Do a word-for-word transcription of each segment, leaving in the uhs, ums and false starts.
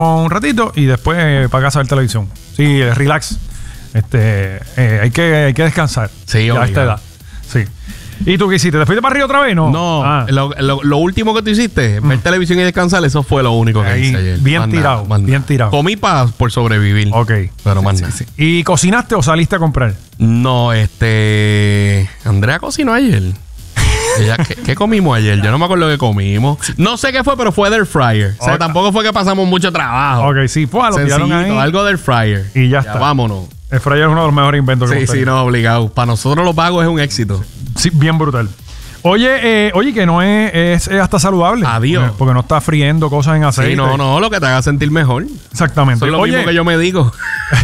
un ratito y después eh, para casa a ver televisión. Sí, eh, relax. Este, eh, hay que, hay que descansar. Sí, ya a esta edad. Sí. ¿Y tú qué hiciste? ¿Te fuiste para arriba otra vez? No. No, ah. lo, lo, lo último que tú hiciste, ver mm. televisión y descansar, eso fue lo único que Ahí, hice ayer. Bien más tirado, nada, bien tirado. Comí pa, por sobrevivir. Ok. Pero más sí, nada. Sí, sí. ¿Y cocinaste o saliste a comprar? No, este... Andrea cocinó ayer. Ella, ¿qué, ¿Qué comimos ayer? Yo no me acuerdo qué comimos. No sé qué fue, pero fue del fryer. O sea, okay. tampoco fue que pasamos mucho trabajo. Ok, sí, fue a lo tiraron ahí. Algo del fryer. Y ya, ya está. Vámonos. El fryer es uno de los mejores inventos que Sí, sí, no, obligado. Para nosotros los vagos es un éxito. Sí, bien brutal. Oye, eh, oye, que no es, es, es hasta saludable. Adiós. Porque, porque no está friendo cosas en aceite. Sí, no, no, lo que te haga sentir mejor. Exactamente. Eso es lo oye, mismo que yo me digo.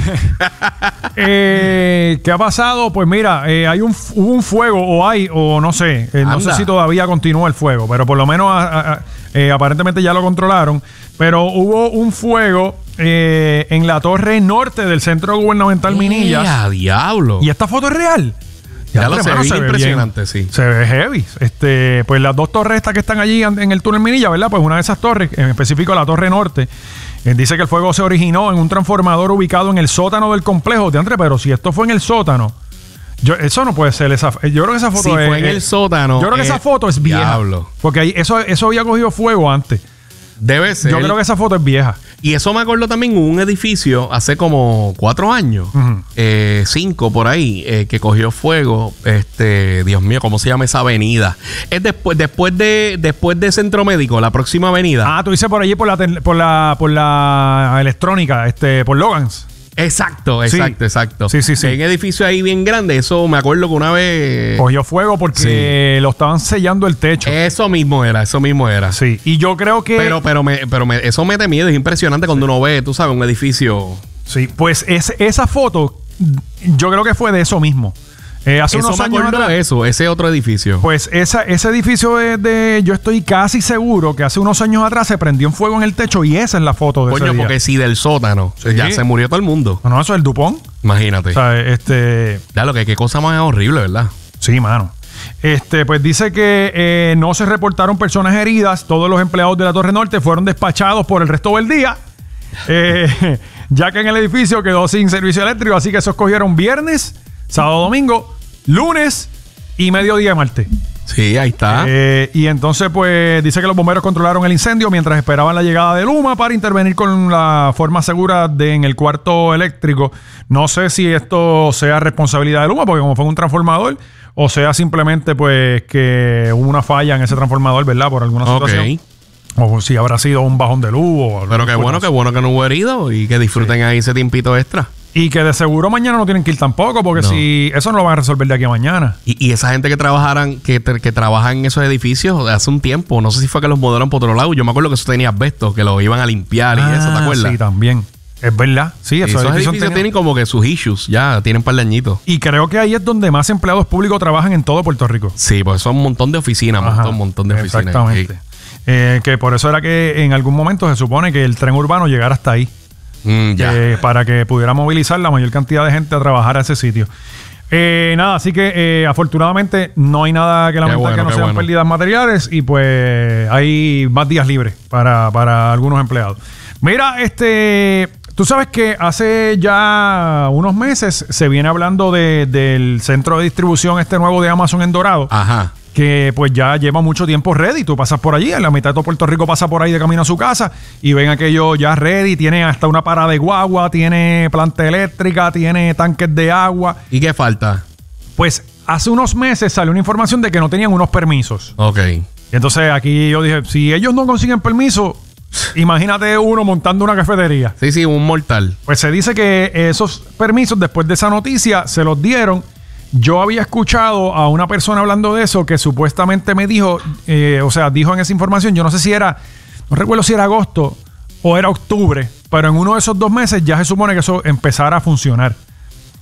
eh, ¿Qué ha pasado? Pues mira, eh, hay un, hubo un fuego, o hay, o no sé, eh, no sé si todavía continúa el fuego, pero por lo menos a, a, eh, aparentemente ya lo controlaron. Pero hubo un fuego eh, en la torre norte del Centro Gubernamental Minillas. ¡A diablo! ¿Y esta foto es real? Ya, ya lo sé, se ve impresionante, bien. sí. Se ve heavy. Este, pues las dos torres estas que están allí en el túnel Minilla, ¿verdad? Pues una de esas torres, en específico la torre norte, eh, dice que el fuego se originó en un transformador ubicado en el sótano del complejo. De André, pero si esto fue en el sótano, yo, eso no puede ser. Esa, yo creo que esa foto si es... Si fue en es, el sótano... Yo creo que esa foto es vieja. Diablo. Porque ahí, eso, eso había cogido fuego antes. Debe ser. Yo creo que esa foto es vieja. Y eso me acuerdo también un edificio hace como cuatro años, uh-huh. eh, cinco por ahí, eh, que cogió fuego. Este, Dios mío, ¿cómo se llama esa avenida? Es después, después de, después de Centro Médico, la próxima avenida. Ah, tú dices por allí por la, por la, por la electrónica, este, por Logans. Exacto, exacto, sí. exacto. Sí, sí, sí. Hay un edificio ahí bien grande. Eso me acuerdo que una vez... cogió fuego porque sí. lo estaban sellando el techo. Eso mismo era, eso mismo era. Sí, y yo creo que... Pero, pero, me, pero me, eso mete miedo. Es impresionante cuando sí. uno ve, tú sabes, un edificio... Sí, pues es, esa foto yo creo que fue de eso mismo. Eh, hace eso unos me años acuerdo atrás, de eso, ese otro edificio. Pues esa, ese edificio es de... Yo estoy casi seguro que hace unos años atrás se prendió un fuego en el techo y esa es la foto de Coño, ese día. porque si del sótano sí. ya se murió todo el mundo. No, no, eso es el Dupont. Imagínate. O sea, este... Claro, que qué cosa más horrible, ¿verdad? Sí, mano. Este, pues dice que eh, no se reportaron personas heridas. Todos los empleados de la Torre Norte fueron despachados por el resto del día. Eh, ya que en el edificio quedó sin servicio eléctrico. Así que esos cogieron viernes, sábado, domingo, lunes y mediodía de martes. Sí, ahí está. Eh, y entonces, pues, dice que los bomberos controlaron el incendio mientras esperaban la llegada de Luma para intervenir con la forma segura de en el cuarto eléctrico. No sé si esto sea responsabilidad de Luma, porque como fue un transformador, o sea simplemente, pues, que hubo una falla en ese transformador, ¿verdad? Por alguna situación. Okay. O si habrá sido un bajón de luz. O Pero qué bueno, qué bueno que no hubo herido y que disfruten sí. ahí ese tiempito extra. Y que de seguro mañana no tienen que ir tampoco, porque no. si eso no lo van a resolver de aquí a mañana. Y, y esa gente que trabajaran, que, que trabaja en esos edificios hace un tiempo, no sé si fue que los mudaron por otro lado. Yo me acuerdo que eso tenía asbestos, que lo iban a limpiar ah, y eso, ¿te acuerdas? Sí, también. Es verdad. Sí, esos, esos edificios, edificios tienen... tienen como que sus issues, ya tienen un par de añitos. Y creo que ahí es donde más empleados públicos trabajan en todo Puerto Rico. Sí, pues son un montón de oficinas, un montón, un montón de oficinas. Exactamente. Sí. Eh, que por eso era que en algún momento se supone que el tren urbano llegara hasta ahí. Mm, ya. Eh, para que pudiera movilizar la mayor cantidad de gente a trabajar a ese sitio. Eh, nada, así que eh, afortunadamente no hay nada que lamentar, bueno, que no sean bueno. pérdidas materiales y pues hay más días libres para, para algunos empleados. Mira, este... Tú sabes que hace ya unos meses se viene hablando de, del centro de distribución este nuevo de Amazon en Dorado. Ajá. Que pues ya lleva mucho tiempo ready. Tú pasas por allí, en la mitad de todo Puerto Rico pasa por ahí de camino a su casa y ven aquello ya ready. Tiene hasta una parada de guagua, tiene planta eléctrica, tiene tanques de agua. ¿Y qué falta? Pues hace unos meses salió una información de que no tenían unos permisos. Ok. Y entonces aquí yo dije, si ellos no consiguen permiso, imagínate uno montando una cafetería. Sí, sí, un mortal. Pues se dice que esos permisos, después de esa noticia, se los dieron. Yo había escuchado a una persona hablando de eso que supuestamente me dijo, eh, o sea, dijo en esa información, yo no sé si era, no recuerdo si era agosto o era octubre, pero en uno de esos dos meses ya se supone que eso empezara a funcionar.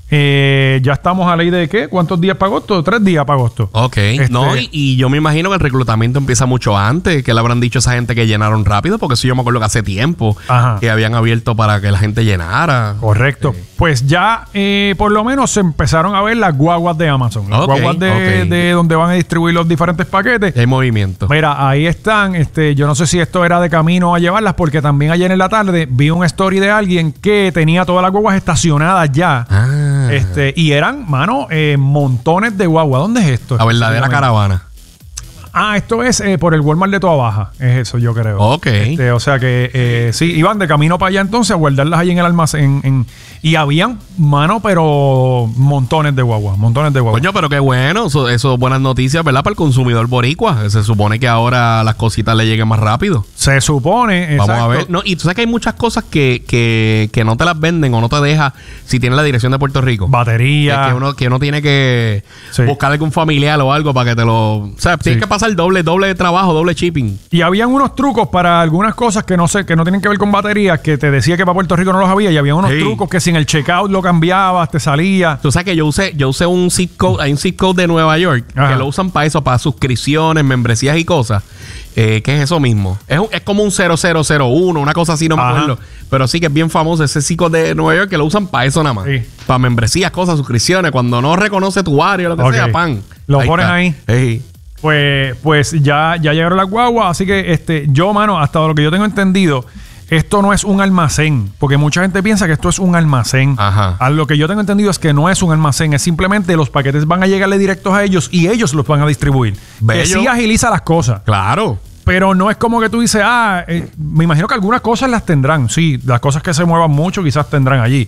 Eh, ya estamos a ley de ¿qué? ¿Cuántos días para agosto? Tres días para agosto. Ok. Este, no, y, y yo me imagino que el reclutamiento empieza mucho antes. Que le habrán dicho a esa gente que llenaron rápido. Porque eso yo me acuerdo que hace tiempo Ajá. que habían abierto para que la gente llenara. Correcto. Sí. Pues ya eh, por lo menos se empezaron a ver las guaguas de Amazon. Las Okay, guaguas de, okay. de donde van a distribuir los diferentes paquetes. Hay movimiento. Mira, ahí están. Este, yo no sé si esto era de camino a llevarlas, porque también ayer en la tarde vi un story de alguien que tenía todas las guaguas estacionadas ya. Ah. Este, y eran, mano, eh, montones de guaguas. ¿Dónde es esto? La verdadera caravana. Ah, esto es eh, por el Walmart de Toa Baja. Es eso, yo creo. Ok. Este, o sea que eh, sí, iban de camino para allá entonces a guardarlas ahí en el almacén. En, y habían, mano, pero montones de guaguas. Montones de guaguas. Coño, pero qué bueno. Eso, eso buenas noticias, ¿verdad? Para el consumidor boricua. Se supone que ahora las cositas le lleguen más rápido. Se supone. Vamos exacto. a ver. No, y tú sabes que hay muchas cosas que, que, que no te las venden o no te deja si tienes la dirección de Puerto Rico. Batería. Que uno, que uno tiene que Sí. buscar algún familiar o algo para que te lo... O sea, tienes Sí. que pasar doble, doble trabajo, doble shipping. Y habían unos trucos para algunas cosas que no sé, que no tienen que ver con baterías, que te decía que para Puerto Rico no los había. Y había unos Sí. trucos que sin el checkout lo cambiabas, te salía. Tú sabes que yo usé, yo usé un zip code, hay un zip code de Nueva York Ajá. que lo usan para eso, para suscripciones, membresías y cosas. Eh, que es eso mismo. Es, un- es como un cero cero cero uno, una cosa así, no me Ajá. acuerdo. Pero sí que es bien famoso ese zip code de Nueva York que lo usan para eso nada más. Sí. Para membresías, cosas, suscripciones. Cuando no reconoce tu área, lo que Ok. sea, pan. Lo pones está. ahí. Ey. Pues, pues ya, ya llegaron las guaguas. Así que este, yo, mano, hasta lo que yo tengo entendido, esto no es un almacén. Porque mucha gente piensa que esto es un almacén. Ajá. A lo que yo tengo entendido es que no es un almacén. Es simplemente los paquetes van a llegarle directos a ellos y ellos los van a distribuir. Que Bello. sí agiliza las cosas. Claro. Pero no es como que tú dices, ah, eh, me imagino que algunas cosas las tendrán. Sí, las cosas que se muevan mucho quizás tendrán allí.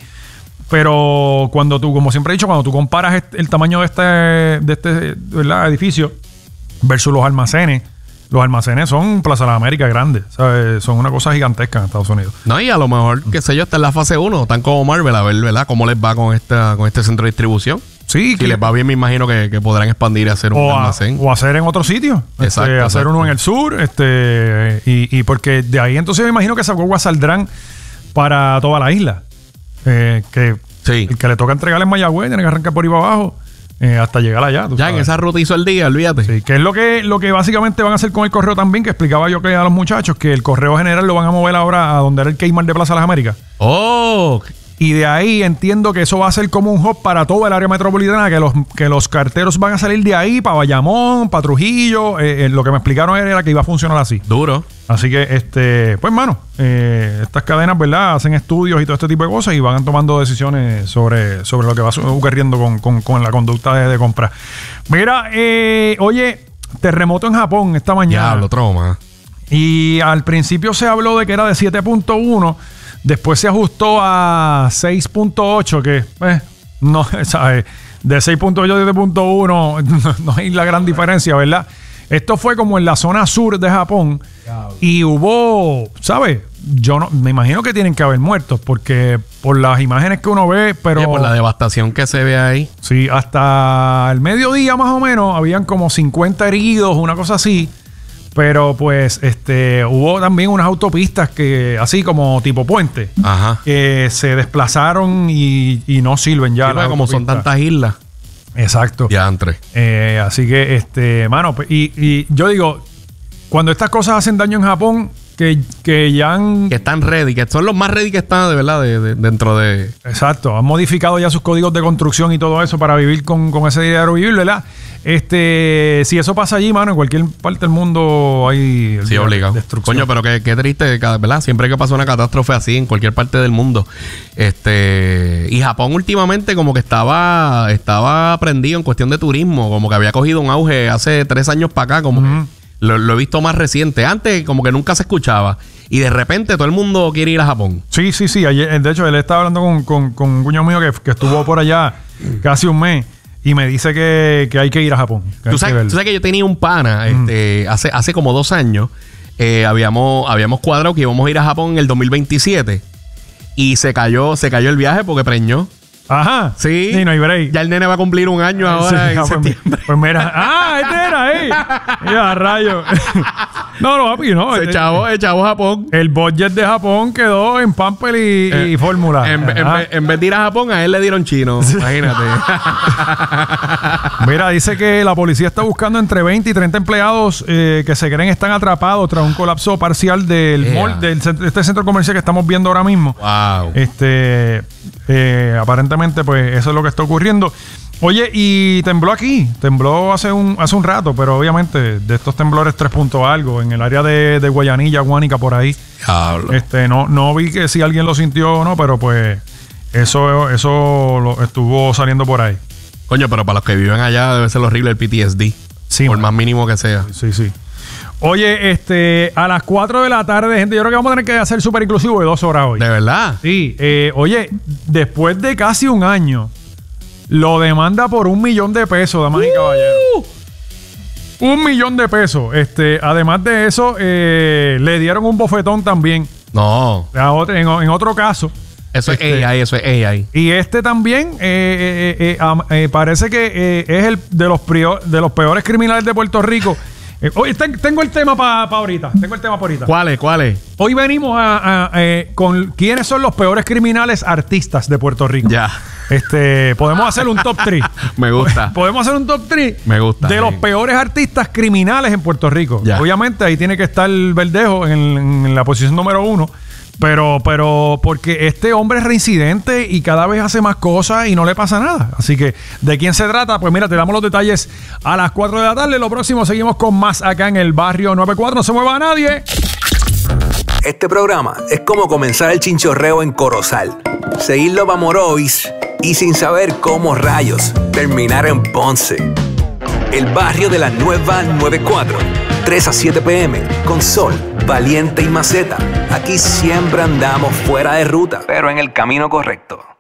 Pero cuando tú, como siempre he dicho, cuando tú comparas este- el tamaño de este, de este ¿verdad? edificio versus los almacenes, los almacenes son Plaza de las Américas grandes. ¿Sabes? Son una cosa gigantesca en Estados Unidos. No, y a lo mejor, qué sé yo, está en la fase uno, tan como Marvel, a ver, ¿verdad? Cómo les va con esta, con este centro de distribución. Sí, Si que- les va bien, me imagino que, que podrán expandir y hacer un o, a- almacén. o hacer en otro sitio. Exacto, Este, hacer exacto. uno en el sur. Este, y, y porque de ahí entonces me imagino que esas guaguas saldrán para toda la isla. Eh, que Sí. el que le toca entregar en Mayagüez tiene que arrancar por ahí para abajo eh, hasta llegar allá. tú Ya en sabes. esa ruta hizo el día, olvídate. Sí, que es lo que, lo que básicamente van a hacer con el correo también, que explicaba yo que a los muchachos, que el correo general lo van a mover ahora a donde era el Kmart de Plaza de las Américas. Oh, Y de ahí entiendo que eso va a ser como un hub para todo el área metropolitana, que los, que los carteros van a salir de ahí para Bayamón, para Trujillo. Eh, eh, lo que me explicaron era que iba a funcionar así. duro. Así que, este, pues, mano, eh, estas cadenas, ¿verdad? Hacen estudios y todo este tipo de cosas y van tomando decisiones sobre, sobre lo que va su- ocurriendo con, con- con la conducta de, de compra. Mira, eh, oye, terremoto en Japón esta mañana. Diablo, troma. Y al principio se habló de que era de siete punto uno. Después se ajustó a seis punto ocho, que eh, no, ¿sabes? De seis punto ocho a siete punto uno no, no hay la gran diferencia, ¿verdad? Esto fue como en la zona sur de Japón y hubo, ¿sabes? Yo no, me imagino que tienen que haber muertos porque por las imágenes que uno ve, pero Oye, por la devastación que se ve ahí. sí, hasta el mediodía más o menos habían como cincuenta heridos, una cosa así. Pero pues este hubo también unas autopistas que, así como tipo puente, Ajá. que se desplazaron y, y no sirven ya. Sí, las porque como son autopistas. tantas islas. Exacto. Ya entre. Eh, así que, este, mano, pues, y, y yo digo, cuando estas cosas hacen daño en Japón, que, que ya han... Que están ready, que son los más ready que están, de verdad, de, de- dentro de... Exacto, han modificado ya sus códigos de construcción y todo eso para vivir con, con ese dinero vivir, ¿verdad? Este, si eso pasa allí, mano, en cualquier parte del mundo hay Sí, obligado. destrucción. Coño, pero qué, qué triste, ca- ¿verdad? Siempre que pasa una catástrofe así en cualquier parte del mundo. Este... Y Japón últimamente como que estaba... Estaba prendido en cuestión de turismo. Como que había cogido un auge hace tres años para acá. Como Ujú. que lo, lo he visto más reciente. Antes como que nunca se escuchaba. Y de repente todo el mundo quiere ir a Japón. Sí, sí, sí. Ayer, de hecho, él estaba hablando con, con, con un cuñado mío que, que estuvo por allá casi un mes y me dice que, que hay que ir a Japón. que hay Tú que sabes, verlo. tú sabes que yo tenía un pana este, hace, hace como dos años. eh, habíamos, habíamos cuadrado que íbamos a ir a Japón en el dos mil veintisiete. Y se cayó, se cayó el viaje porque preñó. Ajá. Sí. Sí, no hay break. Ya el nene va a cumplir un año ahora Sí, en ah, pues, septiembre. pues mira. Ah, este era, eh. Ya, rayo. No, no, papi, no. Se echó, echó Japón. El budget de Japón quedó en Pampel y, eh, y Fórmula. En, en, en vez de ir a Japón, a él le dieron chino. Imagínate. Mira, dice que la policía está buscando entre veinte y treinta empleados eh, que se creen están atrapados tras un colapso parcial del yeah. mall, del centro, este centro comercial que estamos viendo ahora mismo. Wow. Este, eh, aparentemente, pues eso es lo que está ocurriendo. Oye, y tembló aquí, tembló hace un hace un rato, pero obviamente de estos temblores tres puntos algo en el área de, de Guayanilla, Guánica, por ahí. Diablo. Este, no, no vi que si alguien lo sintió o no, pero pues eso, eso lo estuvo saliendo por ahí. Coño, pero para los que viven allá debe ser horrible el P T S D. Sí, por man. más mínimo que sea. Sí, sí. Oye, este, a las cuatro de la tarde, gente, yo creo que vamos a tener que hacer súper inclusivo de dos horas hoy. ¿De verdad? Sí. Eh, oye, después de casi un año, lo demanda por un millón de pesos, damas y caballeros. Un millón de pesos. Este, además de eso, eh, le dieron un bofetón también. No. A otro, en, en otro caso. Eso este, es A I, eso es A I. Y este también eh, eh, eh, eh, parece que eh, es el de los, prior, de los peores criminales de Puerto Rico. Eh, oye, ten, tengo el tema para pa ahorita. Tengo el tema para ahorita. ¿Cuáles? ¿Cuáles? Hoy venimos a, a, eh, con quiénes son los peores criminales artistas de Puerto Rico. Ya. Este, podemos hacer un top tres. Me gusta. Podemos hacer un top tres. Me gusta. De sí. los peores artistas criminales en Puerto Rico. Ya. Obviamente ahí tiene que estar el Verdejo en, en la posición número uno. Pero, pero, porque este hombre es reincidente y cada vez hace más cosas y no le pasa nada. Así que, ¿de quién se trata? Pues mira, te damos los detalles a las cuatro de la tarde. Lo próximo, seguimos con más acá en el Barrio noventa y cuatro. No se mueva nadie. Este programa es como comenzar el chinchorreo en Corozal, seguirlo para Morovis y sin saber cómo rayos terminar en Ponce. El Barrio de la Nueva noventa y cuatro, tres a siete p m, con Sol, Valiente y Maceta. Aquí siempre andamos fuera de ruta, pero en el camino correcto.